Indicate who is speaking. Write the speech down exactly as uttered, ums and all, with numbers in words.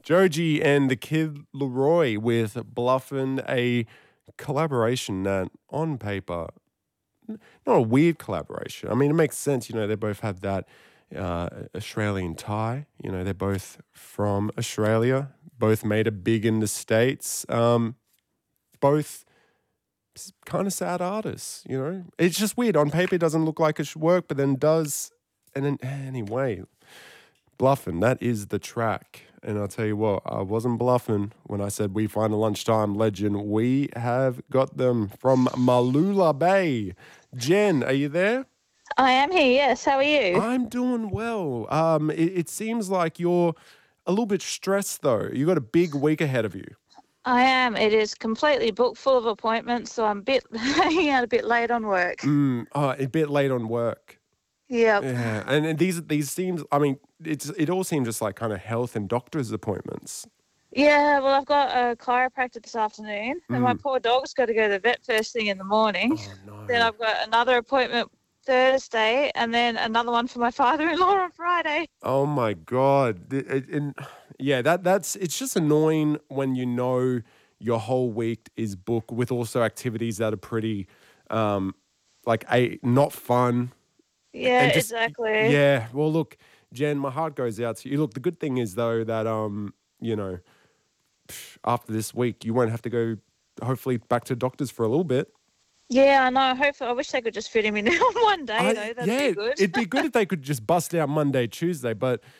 Speaker 1: Joji and the Kid Leroy with Bluffin', a collaboration that on paper, n- not a weird collaboration. I mean, it makes sense. You know, they both have that uh, Australian tie. You know, they're both from Australia, both made it big in the States. Um, both kind of sad artists, you know? It's just weird. On paper, it doesn't look like it should work, but then does. And then, anyway, Bluffin', that is the track. And I'll tell you what, I wasn't bluffing when I said we find a lunchtime legend. We have got them from Malula Bay. Jen, are you there?
Speaker 2: I am here, yes. How are you?
Speaker 1: I'm doing well. Um, it, it seems like you're a little bit stressed, though. You got a big week ahead of you.
Speaker 2: I am. It is completely booked, full of appointments, so I'm a bit hanging out a bit late on work.
Speaker 1: Mm, oh, a bit late on work.
Speaker 2: Yep.
Speaker 1: Yeah, and, and these these seems. I mean, it's it all seems just like kind of health and doctor's appointments.
Speaker 2: Yeah, well, I've got a chiropractor this afternoon, and my
Speaker 1: Mm.
Speaker 2: poor dog's got to go to the vet first thing in the morning.
Speaker 1: Oh no.
Speaker 2: Then I've got another appointment Thursday, and then another one for my father-in-law on Friday.
Speaker 1: Oh my God. It- it- and yeah, that that's it's just annoying when you know your whole week is booked with also activities that are pretty um like a not fun.
Speaker 2: Yeah,
Speaker 1: And just
Speaker 2: exactly.
Speaker 1: yeah, well look, Jen, my heart goes out to you. Look, the good thing is though that um, you know, after this week you won't have to go hopefully back to doctors for a little bit.
Speaker 2: Yeah, I know. Hopefully, I wish they could just fit him in on one day,
Speaker 1: I,
Speaker 2: though. That'd
Speaker 1: yeah,
Speaker 2: be good.
Speaker 1: it'd be good if they could just bust out Monday, Tuesday, but